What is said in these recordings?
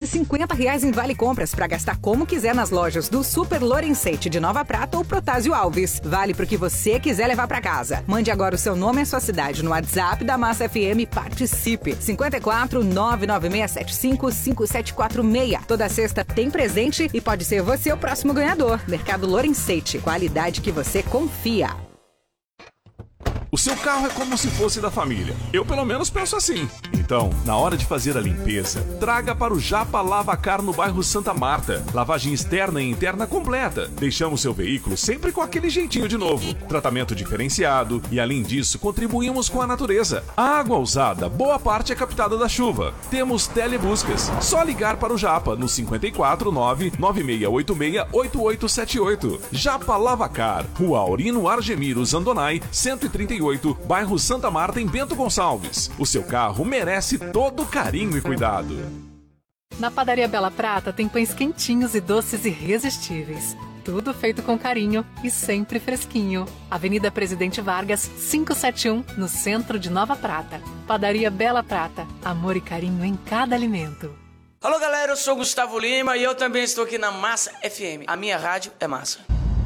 R$50 em Vale Compras para gastar como quiser nas lojas do Super Lorenzetti de Nova Prata ou Protásio Alves. Vale pro que você quiser levar para casa. Mande agora o seu nome e a sua cidade no WhatsApp da Massa FM e participe. 54 99675 5746. Toda sexta tem presente e pode ser você o próximo ganhador. Mercado Lorenzetti. Qualidade que você confia. O seu carro é como se fosse da família. Eu, pelo menos, penso assim. Então, na hora de fazer a limpeza, traga para o Japa Lavacar no bairro Santa Marta. Lavagem externa e interna completa. Deixamos seu veículo sempre com aquele jeitinho de novo. Tratamento diferenciado e, além disso, contribuímos com a natureza. A água usada, boa parte é captada da chuva. Temos telebuscas. Só ligar para o Japa no 54 99686 8878. Japa Lavacar, Rua Aurino Argemiro Zandonai, 138, bairro Santa Marta, em Bento Gonçalves. O seu carro merece todo carinho e cuidado. Na Padaria Bela Prata tem pães quentinhos e doces irresistíveis. Tudo feito com carinho e sempre fresquinho. Avenida Presidente Vargas, 571, no centro de Nova Prata. Padaria Bela Prata. Amor e carinho em cada alimento. Alô, galera, eu sou Gustavo Lima e eu também estou aqui na Massa FM. A minha rádio é massa.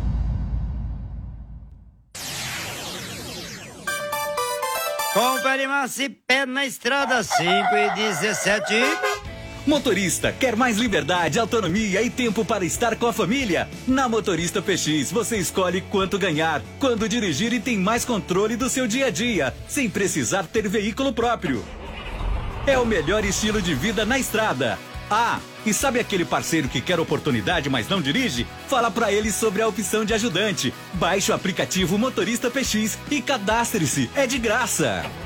Confere Massa e pé na estrada, 5h17. Motorista, quer mais liberdade, autonomia e tempo para estar com a família? Na Motorista PX, você escolhe quanto ganhar, quando dirigir e tem mais controle do seu dia a dia, sem precisar ter veículo próprio. É o melhor estilo de vida na estrada. Ah, e sabe aquele parceiro que quer oportunidade, mas não dirige? Fala pra ele sobre a opção de ajudante. Baixe o aplicativo Motorista PX e cadastre-se. É de graça.